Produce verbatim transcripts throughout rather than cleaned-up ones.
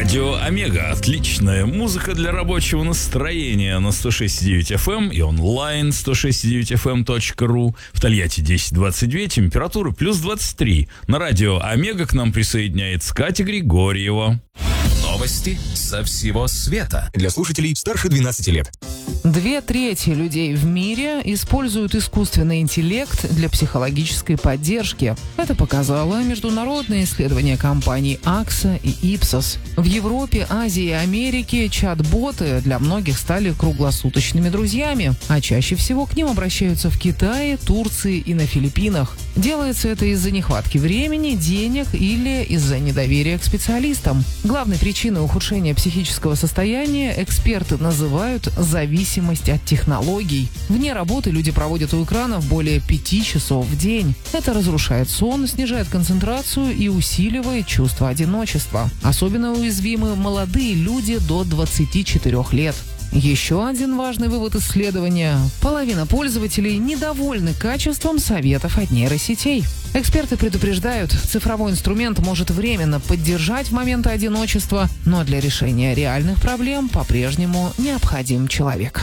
Радио Омега. Отличная музыка для рабочего настроения на сто шесть и девять эф эм и онлайн сто шесть и девять эф эм точка ру. В Тольятти десять двадцать два, температура плюс двадцать три. На радио Омега к нам присоединяется Катя Григорьева. Новости со всего света. Для слушателей старше двенадцати лет. Две трети людей в мире используют искусственный интеллект для психологической поддержки. Это показало международное исследование компаний Акса и Ipsos. В Европе, Азии и Америке чат-боты для многих стали круглосуточными друзьями, а чаще всего к ним обращаются в Китае, Турции и на Филиппинах. Делается это из-за нехватки времени, денег или из-за недоверия к специалистам. Главной причиной ухудшения психического состояния эксперты называют зависимость от технологий. Вне работы люди проводят у экранов более пяти часов в день. Это разрушает сон, снижает концентрацию и усиливает чувство одиночества. Особенно уязвимы молодые люди до двадцати четырёх лет. Еще один важный вывод исследования. Половина пользователей недовольны качеством советов от нейросетей. Эксперты предупреждают, цифровой инструмент может временно поддержать в моменты одиночества, но для решения реальных проблем по-прежнему необходим человек.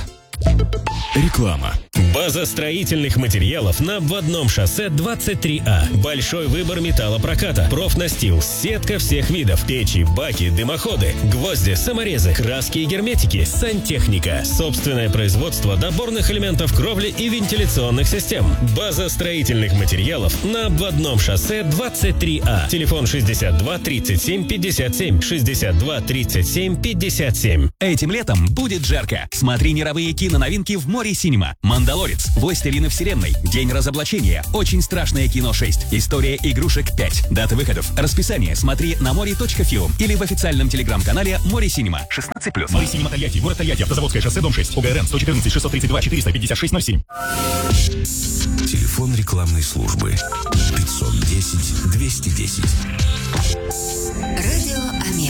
Реклама. База строительных материалов на обводном шоссе двадцать три А. Большой выбор металлопроката, профнастил, сетка всех видов, печи, баки, дымоходы, гвозди, саморезы, краски и герметики, сантехника, собственное производство доборных элементов кровли и вентиляционных систем. База строительных материалов на обводном шоссе двадцать три А. Телефон шестьдесят два тридцать семь пятьдесят семь, шестьдесят два тридцать семь пятьдесят семь. Этим летом будет жарко. Смотри мировые киноновинки в Море Синема. «Мандалорец», «Властелины вселенной», «День разоблачения», «Очень страшное кино шесть», «История игрушек пять». Даты выходов, расписание смотри на море точка филм или в официальном телеграм-канале Море Синема. шестнадцать плюс. Море Синема Тольятти, город Тольятти, Автозаводское шоссе, дом шесть, ОГРН сто четырнадцать шестьсот тридцать два четыреста пятьдесят шесть ноль семь. Телефон рекламной службы пятьсот десять двести десять.